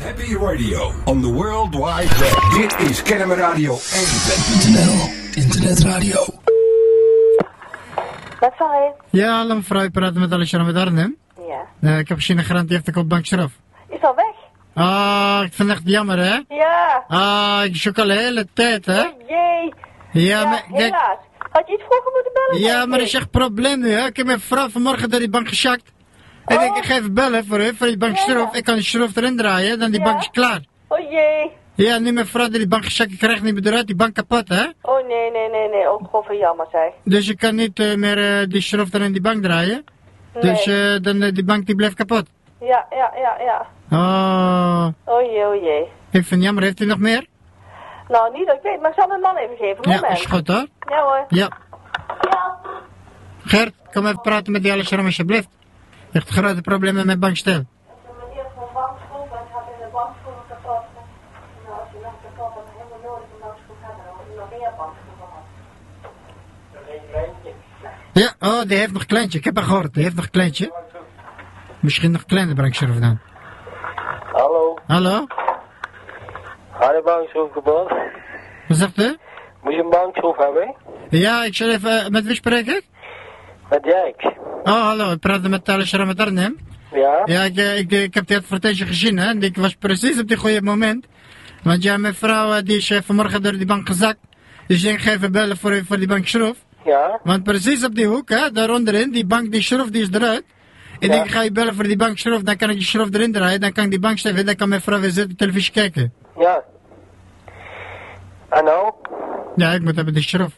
Happy Radio on the World Wide Web. Dit is Kennemer Radio 1.nl. Internetradio. Met Farid? Ja, hallo mevrouw, ik praat met Alexander met Arnhem. Ja. Ik heb gezien een grant, die heeft ik op bank straf. Is al weg? Ah, ik vind het echt jammer, hè? Ja. Ah, ik zoek al de hele tijd, hè? Oh jee. Ja, maar helaas. Had je iets vroeger moeten bellen? ja, maar er is echt een probleem nu, hè? Ik heb mijn vrouw vanmorgen door die bank geschakt. Ik denk, ik ga even bellen voor u, voor die bank schroef. Ik kan die schroef erin draaien, dan die bank is klaar. Oh jee. Ja, nu mijn vrouw door die bank geschakt, ik krijg niet meer eruit, die bank kapot, hè? Oh nee. Ook gewoon van jammer, zeg. Dus je kan niet meer die schroef erin die bank draaien. Nee. Dus dan die bank die blijft kapot. Ja. Oh. Oh jee. Ik vind het jammer, heeft u nog meer? Nou, niet dat ik weet, maar ik zal mijn man even geven. Ja, Moment. is goed hoor. Ja hoor. Ja. Ja. Gert, kom even praten met die Alexander alsjeblieft. Echt grote problemen met bankstel. Ik heb meneer van bankschroef en ik had in de bankschroef kapot. Nou, als je nog kapot hebt, helemaal nodig een bankschroef hebben, dan moet je nog meer bankschroef hebben. Ja, oh, die heeft nog een kleintje. Ik heb haar gehoord, die heeft nog een kleintje. Misschien nog een kleine bankschroef dan. Hallo. Hallo? Had je bankschroef kapot? Wat zegt u? Moet je een bankschroef hebben? Ja, ik zal even, met wie spreek ik? Met Dirk. Oh, hallo, ik praat met Alexander met Arnhem. Ja? Ja, ik heb die advertentie gezien, hè. Ik was precies op die goede moment. Want ja, mijn vrouw die is vanmorgen door die bank gezakt. Dus ik ga even bellen voor die bankschroef. Ja? Want precies op die hoek, hè, daar onderin, die bank, die schroef, die is eruit. Ik denk, ik ga je bellen voor die bankschroef, dan kan ik die schroef erin draaien, dan kan ik die bank steven, dan kan mijn vrouw weer zitten televisie kijken. Ja. En nou? Ja, ik moet hebben die schroef.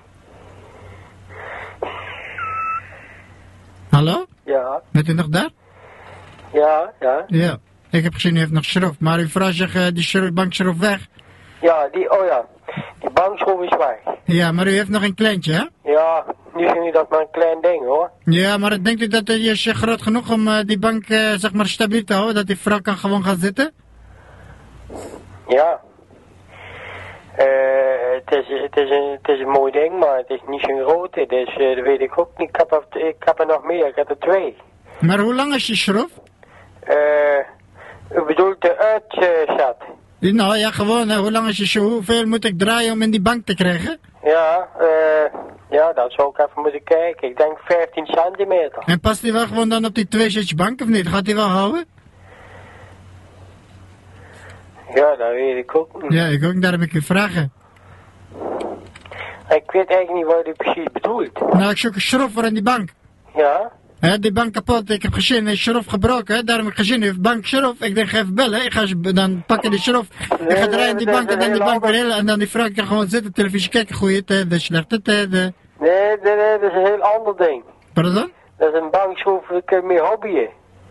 Hallo? Ja. Bent u nog daar? Ja. Ja. Ik heb gezien, u heeft nog schroef, maar uw vrouw zegt, die bankschroef weg. Ja, die bankschroef is weg. Ja, maar u heeft nog een kleintje, hè? Ja, nu vind je dat maar een klein ding, hoor. Ja, maar denkt u dat die is groot genoeg om die bank, zeg maar, stabiel te houden, dat die vrouw kan gewoon gaan zitten? Ja. Het is een mooi ding, maar het is niet zo'n grote, dus dat weet ik ook niet. Ik heb er nog meer, ik heb er 2. Maar hoe lang is die schroef? U bedoelt de uitzet? Nou ja, gewoon, hoe lang is die schroef? Hoeveel moet ik draaien om in die bank te krijgen? Ja, dat zou ik even moeten kijken. Ik denk 15 centimeter. En past die wel gewoon dan op die 2 bank of niet? Gaat die wel houden? Ja, dat weet ik ook niet. Ja, ik ook, daarom heb ik u vragen. Ik weet eigenlijk niet wat u precies bedoelt. Nou, ik zoek een schroef voor in die bank. Ja? Die bank kapot, ik heb gezien, een schroef gebroken, daarom heb ik gezien, u heeft bank schroef. Ik denk, ga even bellen, ik ga dan pakken die schroef. Ik ga draaien in die bank en dan die bank weer heel, en dan die vrouw kan gewoon zitten, televisie kijken, goede tijden, slechte tijden. Nee, dat is een heel ander ding. Pardon? Dat is een bankschroef, ik kun mee hobbyen.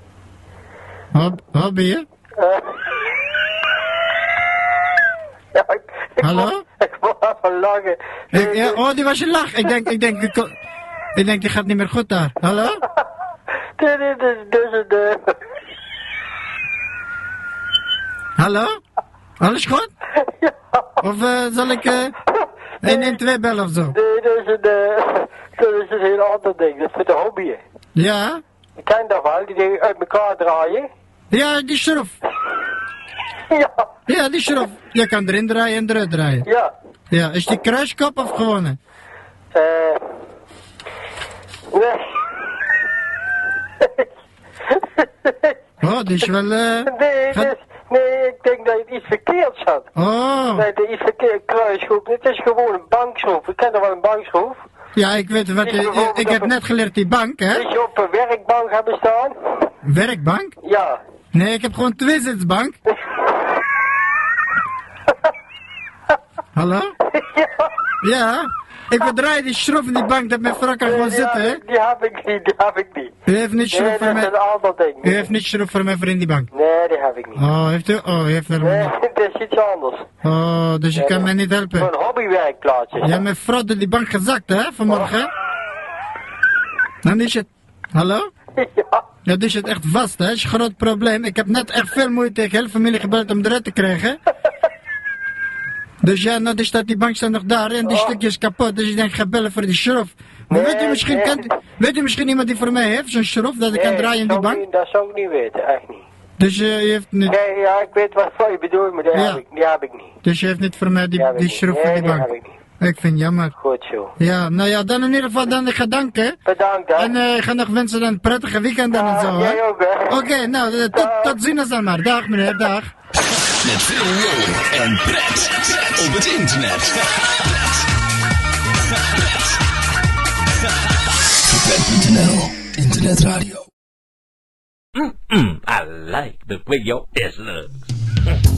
Hobbyen? Ja, Hallo? Ik wil even lachen. Oh, die was je lach. Ik denk, die gaat niet meer goed daar. Hallo? Hallo? Alles goed? Ja. Of zal ik 112 bellen of zo? Nee, dat is een heel ander ding. Dat is voor de hobbyen. Ja? Je kent dat wel, die dingen uit elkaar draaien. Ja, die schroef. Ja. Ja, die schroef. Je kan erin draaien en eruit draaien. Ja. Ja, is die kruiskop of gewone? Nee. Oh, die is wel... Nee, ik denk dat je iets verkeerd zat. Oh. Nee, dat is iets verkeerd, kruisschroef. Het is gewoon een bankschroef. Ik ken toch wel een bankschroef? Ja, ik weet wat... Ik heb net geleerd die bank, hè? Dat je op een werkbank hebben staan? Werkbank? Ja. Nee, ik heb gewoon 2-zitsbank. Hallo? Ja. Ja. Ik bedraai die schroef in die bank dat mijn vrouw kan gewoon zitten, hè? Die heb ik niet. U heeft niet schroef voor mij... dat is een ander ding. U heeft niet schroef voor mij voor in die bank? Nee, die heb ik niet. Oh, heeft u? Oh, u heeft er Nee, niet. dat is iets anders. Oh, dus je kan mij niet helpen? Voor een hobbywerkplaatsje. Ja, mijn vrouw door die bank gezakt, hè, vanmorgen? Dan is het... Hallo? Ja. Ja, dus het echt vast, hè? Dat is een groot probleem. Ik heb net echt veel moeite tegen hele familie gebeld om eruit te krijgen. Dus ja, nou dus staat die bank staat nog daar en die stukje is kapot. Dus ik denk, ga bellen voor die schroef. Maar weet u misschien iemand die voor mij heeft, zo'n schroef, dat ik kan draaien in die bank? Dat zou ik niet weten, echt niet. Dus je heeft niet... Nee, ja, ik weet wat voor je bedoelt, maar die heb ik niet. Dus je heeft niet voor mij die schroef van die bank? Nee, die heb ik niet. Ik vind het jammer. Goed zo. Ja, nou ja, dan in ieder geval dan ik ga danken. Bedankt, hè. En ik ga nog wensen dan een prettige weekend dan en zo, hè. Jij ook, hè. Oké, nou, tot ziens dan maar. Dag meneer, dag. Met veel lol en pret op het internet. Pret.nl, internetradio. I like the way your ass looks.